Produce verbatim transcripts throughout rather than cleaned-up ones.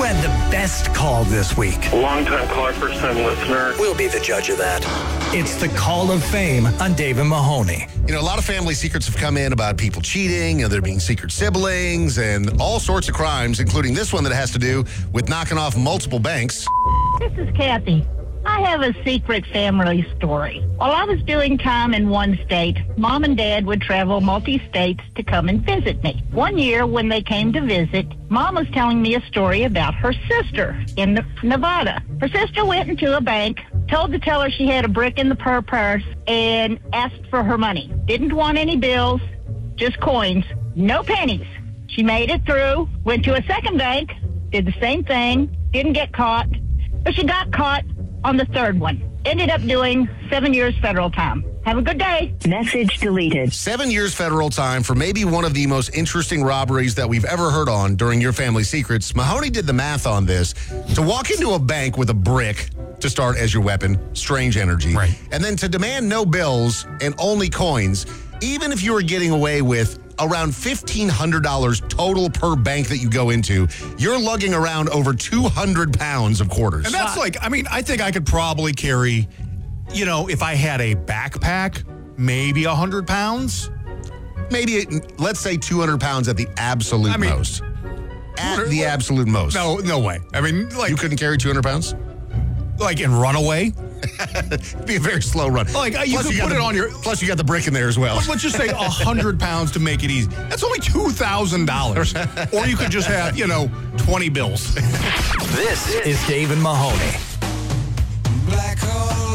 had the best call this week? Long-time caller, first-time listener. We'll be the judge of that. It's the Call of Fame on Dave and Mahoney. You know, a lot of family secrets have come in about people cheating, and there being secret siblings, and all sorts of crimes, including this one that has to do with knocking off multiple banks. This is Kathy. I have a secret family story. While I was doing time in one state, Mom and Dad would travel multi-states to come and visit me. One year when they came to visit, Mom was telling me a story about her sister in Nevada. Her sister went into a bank, told the teller she had a brick in the per purse, and asked for her money. Didn't want any bills, just coins, no pennies. She made it through, went to a second bank, did the same thing, didn't get caught, but she got caught on the third one. Ended up doing seven years federal time. Have a good day. Message deleted. Seven years federal time for maybe one of the most interesting robberies that we've ever heard on during Your Family Secrets. Mahoney did the math on this. To walk into a bank with a brick to start as your weapon, strange energy. Right. And then to demand no bills and only coins, even if you were getting away with around fifteen hundred dollars total per bank that you go into, you're lugging around over two hundred pounds of quarters. And that's like, I mean, I think I could probably carry, you know, if I had a backpack, maybe one hundred pounds. Maybe, let's say two hundred pounds at the absolute I mean, most. At the absolute most. No, no way. I mean, like, You couldn't carry two hundred pounds? like in Runaway. It'd be a very slow run. Like, uh, you Plus could got put the- it on your- Plus, you got the brick in there as well. Let's just say one hundred pounds to make it easy. That's only two thousand dollars. Or you could just have, you know, twenty bills. This is Dave and Mahoney. Black hole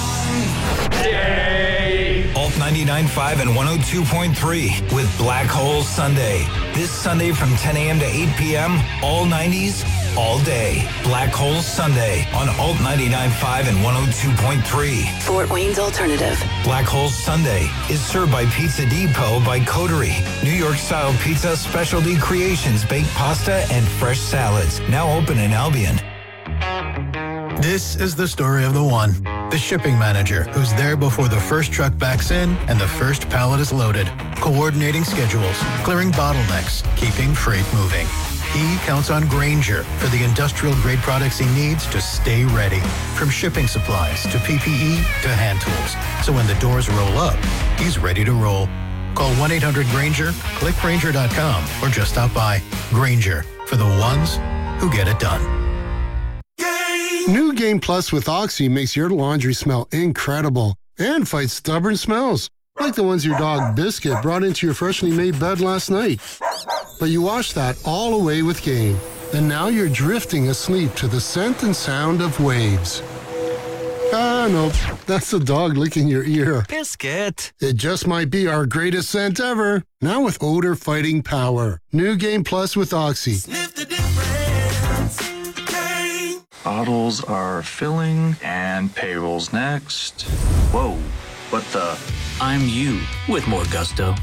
Sunday. Alt ninety-nine point five and one oh two point three with Black Hole Sunday. This Sunday from ten a.m. to eight p.m., all nineties, all day. Black Hole Sunday on Alt ninety-nine point five and one oh two point three. Fort Wayne's Alternative. Black Hole Sunday is served by Pizza Depot by Coterie. New York-style pizza, specialty creations, baked pasta, and fresh salads. Now open in Albion. This is the story of the one, the shipping manager who's there before the first truck backs in and the first pallet is loaded, coordinating schedules, clearing bottlenecks, keeping freight moving. He counts on Grainger for the industrial-grade products he needs to stay ready, from shipping supplies to P P E to hand tools. So when the doors roll up, he's ready to roll. Call one eight hundred Grainger, click Grainger dot com, or just stop by. Grainger, for the ones who get it done. New Game Plus with Oxy makes your laundry smell incredible and fights stubborn smells, like the ones your dog Biscuit brought into your freshly made bed last night. But you washed that all away with Game, and now you're drifting asleep to the scent and sound of waves. Ah, no, that's the dog licking your ear. Biscuit. It just might be our greatest scent ever, now with odor-fighting power. New Game Plus with Oxy. Sniff the difference. Game. Bottles are filling and payrolls next. Whoa, what the? I'm you with more gusto.